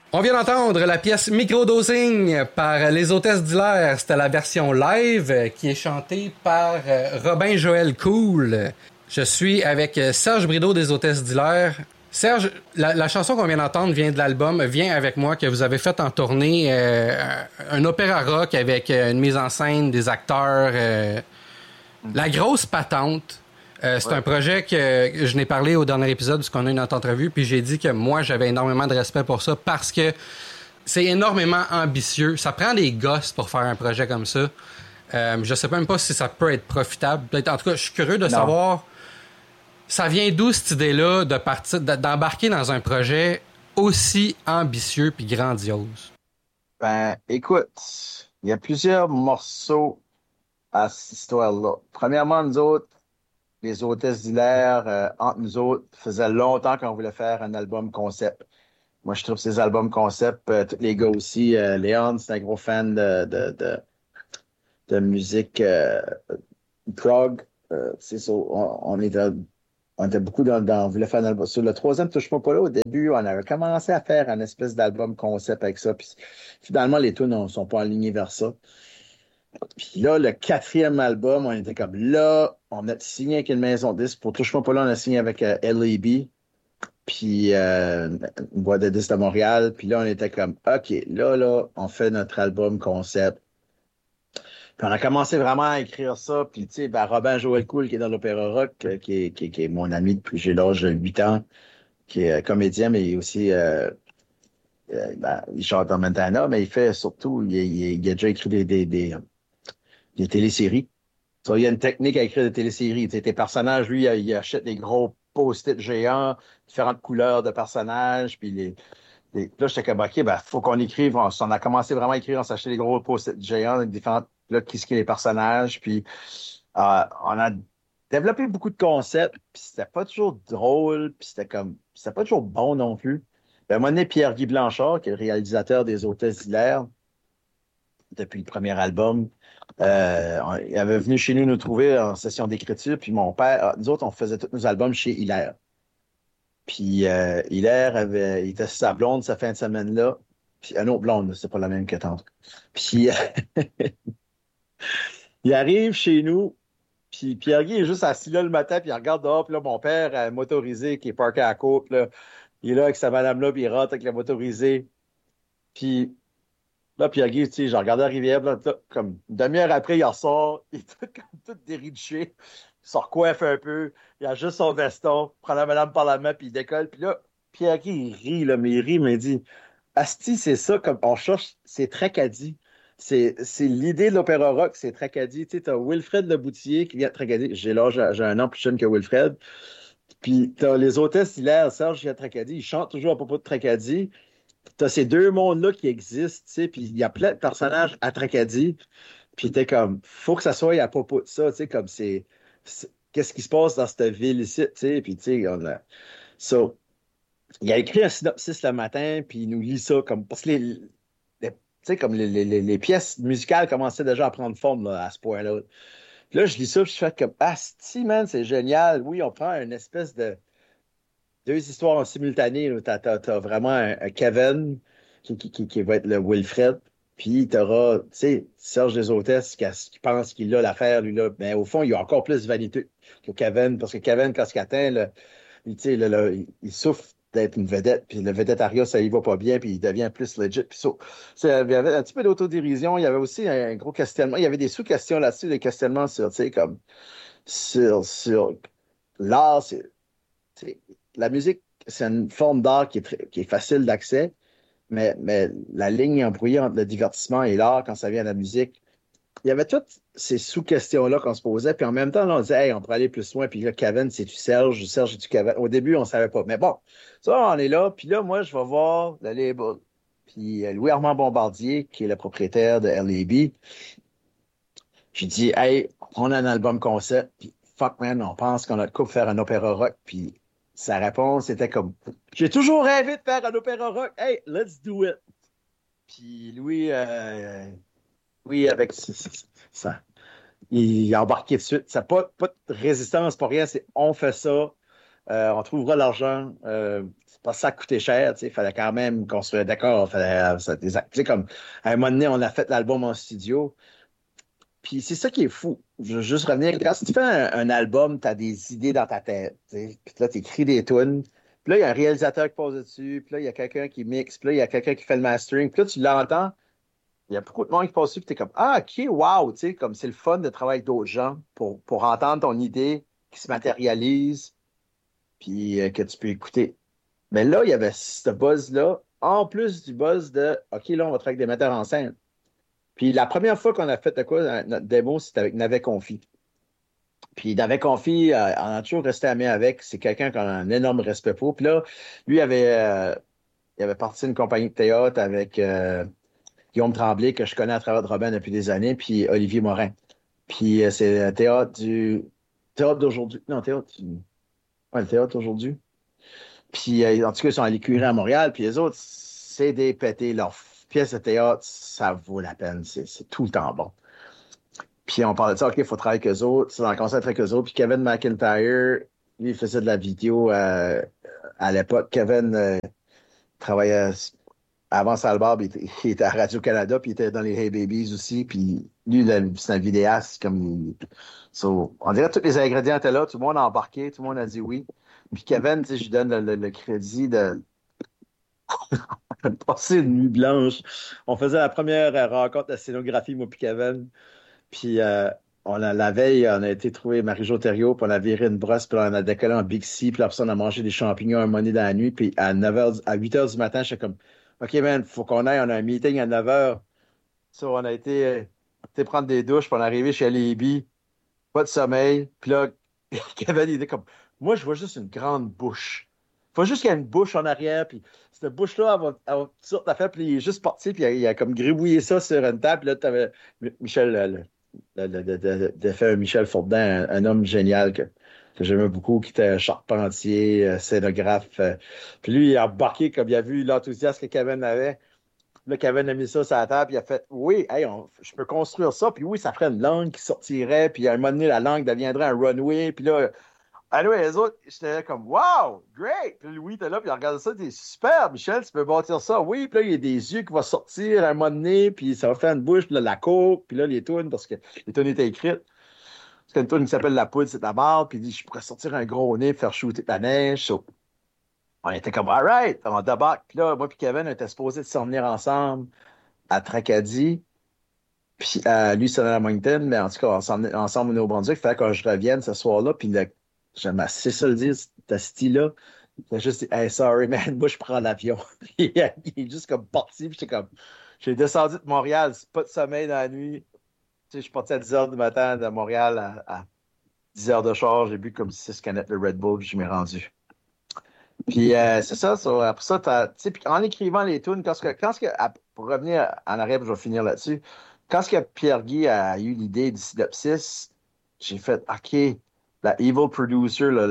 On vient d'entendre la pièce Microdosing par Les Hôtesses d'Hilaire. C'était la version live qui est chantée par Robin Joël Cool. Je suis avec Serge Brideau des Hôtesses d'Hilaire. Serge, la chanson qu'on vient d'entendre vient de l'album Viens avec moi que vous avez fait en tournée, un opéra rock avec une mise en scène, des acteurs, la grosse patente. C'est un projet que je n'ai parlé au dernier épisode parce qu'on a eu notre entrevue, puis j'ai dit que moi, j'avais énormément de respect pour ça parce que c'est énormément ambitieux. Ça prend des gosses pour faire un projet comme ça. Je sais même pas si ça peut être profitable. Peut-être, en tout cas, je suis curieux de savoir, ça vient d'où cette idée-là de partir, d'embarquer dans un projet aussi ambitieux puis grandiose? Ben, écoute, il y a plusieurs morceaux à cette histoire-là. Premièrement, nous autres, les hôtesses d'hilaire, entre nous autres, faisait longtemps qu'on voulait faire un album concept. Moi, je trouve ces albums concept, tous les gars aussi, Léon, c'est un gros fan de musique prog. C'est ça, on était beaucoup on voulait faire un album. Sur le troisième Touche-moi pas là, au début, on avait commencé à faire un espèce d'album concept avec ça. Puis finalement, les tunes ne sont pas alignés vers ça. Puis là, le quatrième album, on était comme là, on a signé avec une maison de disques. Pour Touche-moi pas là, on a signé avec LAB, puis une boîte de disques de Montréal. Puis là, on était comme, OK, là, on fait notre album concept. Puis on a commencé vraiment à écrire ça. Puis, tu sais, ben, Robin Joël Cool, qui est dans l'opéra rock, qui est mon ami depuis j'ai l'âge de 8 ans, qui est comédien, mais aussi, ben, il chante en Montana, mais il fait surtout, il a déjà écrit des téléséries. Ça, il y a une technique à écrire des téléséries. Tu sais, tes personnages, lui, il achète des gros post-it géants, différentes couleurs de personnages, puis là, j'étais comme, OK, ben, faut qu'on écrive. On a commencé vraiment à écrire, on s'achetait des gros post-it géants avec différentes, là, qui sont les personnages, puis on a développé beaucoup de concepts, puis c'était pas toujours drôle, puis c'était pas toujours bon non plus. Ben, à un moment donné, Pierre-Guy Blanchard, qui est le réalisateur des Hôtesses d'Hilaire, depuis le premier album, il avait venu chez nous nous trouver en session d'écriture, puis mon père, nous autres, on faisait tous nos albums chez Hilaire. Puis Hilaire il était sur sa blonde cette fin de semaine-là. Puis un autre blonde, c'est pas la même que tante. Puis il arrive chez nous, puis Pierre-Guy est juste assis là le matin, puis il regarde dehors, puis là, mon père, motorisé, qui est parké à côte, là, il est là avec sa madame-là, puis il rentre avec la motorisée. Puis là, Pierre-Guy, tu sais, j'ai regardé la rivière, puis là, comme une demi-heure après, il ressort, il est tout déridché, il se recoiffe un peu, il a juste son veston, prend la madame par la main, puis il décolle. Puis là, Pierre-Guy, il rit, là, mais il rit, mais il dit, Asti, c'est ça, comme on cherche, c'est Tracadie. C'est l'idée de l'opéra rock, c'est Tracadie. Tu sais, t'as Wilfred Leboutillier qui vient de Tracadie. J'ai un an plus jeune que Wilfred. Puis t'as les hôtesses hilaires, Serge vient de Tracadie. Ils chantent toujours à propos de Tracadie. T'as ces deux mondes-là qui existent, tu sais, puis il y a plein de personnages à Tracadie. Puis t'es comme, faut que ça soit à propos de ça, tu sais, comme qu'est-ce qui se passe dans cette ville ici, tu sais, puis tu sais, so, il a écrit un synopsis le matin, puis il nous lit ça comme, parce que tu sais, comme les pièces musicales commençaient déjà à prendre forme là, à ce point-là. Puis là, je lis ça, puis je fais comme, ah, si, man, c'est génial. Oui, on prend une espèce de deux histoires en simultané. T'as vraiment un Kevin qui va être le Wilfred. Puis t'auras, tu sais, Serge des Hôtesses qui pense qu'il a l'affaire, lui, là. Mais au fond, il a encore plus de vanité que Kevin. Parce que Kevin, quand il atteint, tu sais, il souffre d'être une vedette. Puis le vedettariat, ça y va pas bien. Puis il devient plus legit. Puis il y avait un petit peu d'autodérision. Il y avait aussi un gros questionnement. Il y avait des sous-questions là-dessus, des questionnements sur, tu sais, comme sur l'art. C'est- La musique, c'est une forme d'art qui est facile d'accès, mais la ligne embrouillée entre le divertissement et l'art quand ça vient à la musique, il y avait toutes ces sous-questions-là qu'on se posait, puis en même temps, là, on disait, hey, on pourrait aller plus loin, puis là, Kevin, c'est-tu Serge, Serge, c'est-tu Kevin? Au début, on ne savait pas. Mais bon, ça, on est là, puis là, moi, je vais voir le label. Puis Louis-Armand Bombardier, qui est le propriétaire de LAB, j'ai dit, hey, on a un album concept, puis fuck man, on pense qu'on a de quoi pour faire un opéra rock, puis sa réponse était comme, j'ai toujours rêvé de faire un opéra rock, hey, let's do it. Puis Louis avec ça, il a embarqué de suite. Ça n'a pas de résistance, pas rien, c'est on fait ça. On trouvera l'argent. C'est pas ça qui coûtait cher, tu sais. Il fallait quand même construire un décor. Tu sais, comme, à un moment donné, on a fait l'album en studio. Puis c'est ça qui est fou. Je veux juste revenir. Quand tu fais un album, tu as des idées dans ta tête. Tu sais. Puis là, tu écris des tunes. Puis là, il y a un réalisateur qui pose dessus. Puis là, il y a quelqu'un qui mixe. Puis là, il y a quelqu'un qui fait le mastering. Puis là, tu l'entends. Il y a beaucoup de monde qui passe dessus. Puis tu es comme, ah, OK, wow. Tu sais, comme c'est le fun de travailler avec d'autres gens pour entendre ton idée qui se matérialise. Puis que tu peux écouter. Mais là, il y avait ce buzz-là, en plus du buzz de OK, là, on va travailler avec des metteurs en scène. Puis la première fois qu'on a fait de quoi, notre démo, c'était avec Navet Confi. Puis Navet Confi, on a toujours resté amis avec. C'est quelqu'un qu'on a un énorme respect pour. Puis là, lui il avait parti une compagnie de théâtre avec Guillaume Tremblay, que je connais à travers de Robin depuis des années, puis Olivier Morin. Puis c'est le théâtre d'aujourd'hui. Non, ouais, le théâtre d'aujourd'hui. Puis, en tout cas, ils sont allés cuire à Montréal. Puis les autres, c'est des pétés. Leurs pièces de théâtre, ça vaut la peine. C'est tout le temps bon. Puis on parlait de ça, OK, il faut travailler avec eux autres. C'est dans le concert avec eux autres. Puis Kevin McIntyre, lui, il faisait de la vidéo à l'époque. Kevin travaillait avant Salbarbe, il était à Radio-Canada, puis il était dans les Hey Babies aussi. Puis lui, c'est un vidéaste. On dirait que tous les ingrédients étaient là. Tout le monde a embarqué. Tout le monde a dit oui. Puis Kevin, tu sais, je lui donne le crédit de passer une nuit blanche. On faisait la première rencontre de scénographie, moi puis Kevin. Puis la veille, on a été trouver Marie-Jo Thériault, puis on a viré une brosse, puis on a décollé en Big C, puis après ça, on a mangé des champignons un moment donné dans la nuit, puis à 9h, à 8h du matin, j'étais comme, OK, man, faut qu'on aille, on a un meeting à 9h. So, on a été prendre des douches, puis on est arrivé chez Alibi, pas de sommeil, puis là, Kevin, il était comme, moi, je vois juste une grande bouche. Faut juste qu'il y ait une bouche en arrière, puis cette bouche-là, elle va toutes sortes d'affaires, puis il est juste parti, puis il a comme gribouillé ça sur une table, puis là, t'avais Michel, de faire Michel Fortin, un homme génial que j'aimais beaucoup, qui était charpentier, scénographe. Puis lui, il a embarqué comme il a vu l'enthousiasme que Kevin avait. Là, Kevin a mis ça sur la table, puis il a fait oui, hey, je peux construire ça, puis oui, ça ferait une langue qui sortirait, puis à un moment donné, la langue deviendrait un runway, puis là, anyway, les autres, j'étais là comme wow, great! Puis Louis était là, puis il regardait ça, t'es super, Michel, tu peux bâtir ça. Oui, puis là, il y a des yeux qui vont sortir à un moment donné, puis ça va faire une bouche, puis là, la coke, puis là, les tunes, parce que les tunes étaient écrites. Parce qu'il y a une tune qui s'appelle La poudre, c'est ta barre, puis il dit, je pourrais sortir un gros nez, faire shooter la neige. So, on était comme, all right, on débarque. Puis là, moi puis Kevin, on était supposés de s'en venir ensemble à Tracadie. Puis lui, c'est à Moncton, mais en tout cas, on s'en venait ensemble au Nouveau-Brunswick. Il fallait que je revienne ce soir-là. Puis j'aime assez ça le dire, ce style-là. Il a juste dit, hey, sorry, man, moi, je prends l'avion. il est juste comme parti. Puis j'étais comme, j'ai descendu de Montréal, c'est pas de sommeil dans la nuit. Tu sais, je suis parti à 10 h du matin de Montréal à 10 heures de char. J'ai bu comme 6 canettes de Red Bull, puis je m'ai rendu. Puis c'est ça, après ça, tu sais, puis en écrivant les tunes, pour revenir en arrière, puis je vais finir là-dessus, quand ce que Pierre-Guy a eu l'idée du synopsis, j'ai fait, OK, la Evil Producer, là,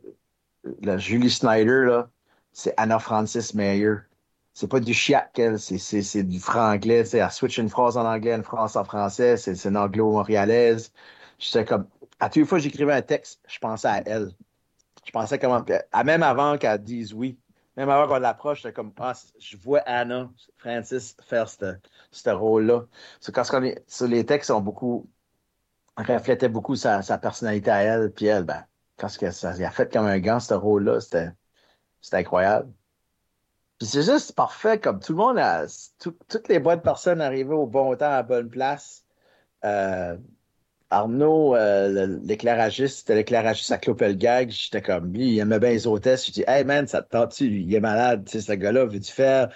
la Julie Snyder, là, c'est Anna Francis Meyer. C'est pas du chiac, elle, c'est du franglais, tu sais, elle switch une phrase en anglais, une phrase en français, c'est une anglo-montréalaise. J'étais comme, à toutes les fois que j'écrivais un texte, je pensais à elle. Je pensais comment. Même avant qu'elle dise oui, même avant qu'on l'approche, j'étais comme, ah, je vois Anna Francis faire ce rôle-là. Sur les textes ont beaucoup, reflétaient beaucoup sa personnalité à elle, puis elle, ben, quand ça a fait comme un gant, ce rôle-là, c'était incroyable. Puis c'est juste parfait, comme tout le monde toutes les bonnes personnes arrivaient au bon temps, à la bonne place. Euh, Arnaud, l'éclairagiste, c'était l'éclairagiste à Clopelgag. J'étais comme, lui, il aimait bien les hôtesses. Je dis, hey man, ça te tente-tu? Il est malade, tu sais, ce gars-là, veux-tu faire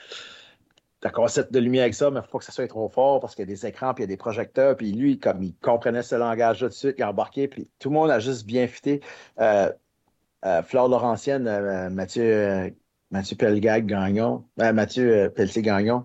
ta concept de lumière avec ça, mais il faut pas que ça soit trop fort parce qu'il y a des écrans, puis il y a des projecteurs. Puis lui, comme il comprenait ce langage-là tout de suite, il a embarqué, puis tout le monde a juste bien fité. Flore Laurentienne, Mathieu Pelgag Gagnon, Mathieu Pelletier Gagnon.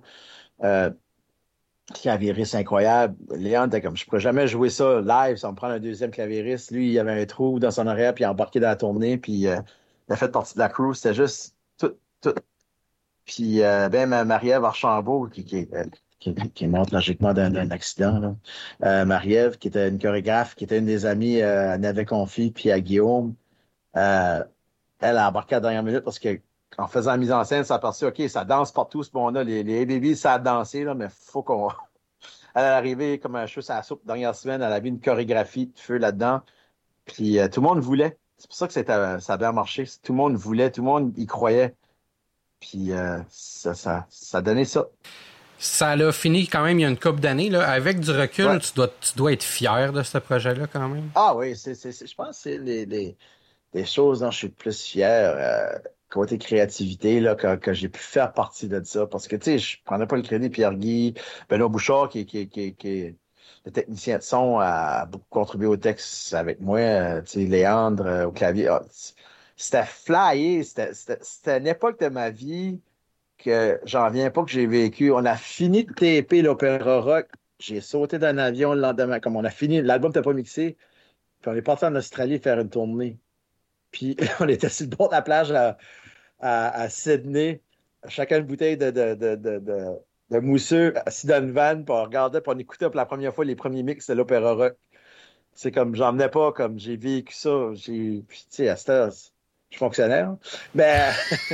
Clavieriste incroyable. Léon était comme, je pourrais jamais jouer ça live, ça me prend un deuxième clavieriste. Lui, il avait un trou dans son oreille, puis il a embarqué dans la tournée, puis il a fait partie de la crew. C'était juste tout. Puis ben, Marie-Ève Archambault, qui est morte logiquement d'un accident, là. Marie-Ève, qui était une chorégraphe, qui était une des amies à Navet Confi, puis à Guillaume. elle a embarqué à la dernière minute parce que en faisant la mise en scène, ça a aperçu, OK, ça danse partout, ce monde-là. Les A-Babies, ça a dansé, là, mais faut qu'on. Elle est arrivée comme un cheveu à la soupe dernière semaine. Elle avait une chorégraphie de feu là-dedans. Puis tout le monde voulait. C'est pour ça que ça a bien marché. Tout le monde voulait, tout le monde y croyait. Puis ça a donné ça. Ça l'a fini quand même il y a une couple d'années. Là. Avec du recul, Ouais. tu dois être fier de ce projet-là quand même. Ah oui, je pense que c'est les choses dont je suis le plus fier. Côté créativité, là, que j'ai pu faire partie de ça. Parce que, tu sais, je prenais pas le crédit. Pierre-Guy, Benoît Bouchard, qui est le technicien de son, a beaucoup contribué au texte avec moi. Tu sais, Léandre, au clavier. Ah, c'était flyé. C'était une époque de ma vie que j'en viens pas que j'ai vécu. On a fini de taper l'opéra rock. J'ai sauté d'un avion le lendemain. Comme on a fini, l'album n'était pas mixé. Puis on est parti en Australie faire une tournée. Puis on était sur le bord de la plage à Sydney, chacun une bouteille de mousseux assis dans une vanne, puis on regardait, puis on écoutait pour la première fois les premiers mix de l'opéra rock. C'est comme, j'en venais pas, comme j'ai vécu ça. Puis, tu sais, à cette heure, je suis fonctionnaire. Mais,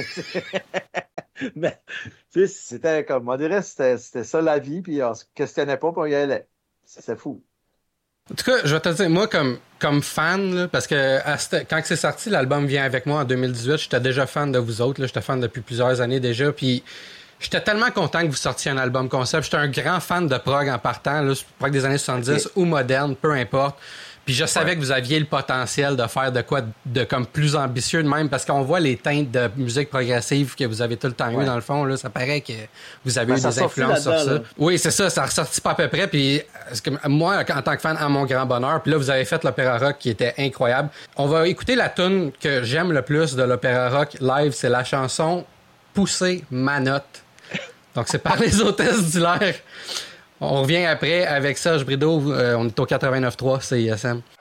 mais tu sais, c'était comme, on dirait, c'était ça la vie, puis on se questionnait pas, puis on y allait. C'est fou. En tout cas, je vais te dire, moi, comme fan, là, parce que quand c'est sorti, l'album Vient avec moi en 2018, j'étais déjà fan de vous autres. Là, j'étais fan depuis plusieurs années déjà. Puis j'étais tellement content que vous sortiez un album concept. J'étais un grand fan de prog en partant, là, prog des années 70 ou moderne, peu importe. Puis je savais que vous aviez le potentiel de faire de quoi de comme plus ambitieux de même, parce qu'on voit les teintes de musique progressive que vous avez tout le temps eu dans le fond. Là, ça paraît que vous avez eu des influences sur ça. Là. Oui, c'est ça, ça a ressorti pas à peu près. Puis moi, en tant que fan, à mon grand bonheur, puis là, vous avez fait l'opéra rock qui était incroyable. On va écouter la tune que j'aime le plus de l'opéra rock live, c'est la chanson Pousser ma note. Donc c'est par les hôtesses d'Hilaire. On revient après avec Serge Brideau. On est au 89.3 CISM.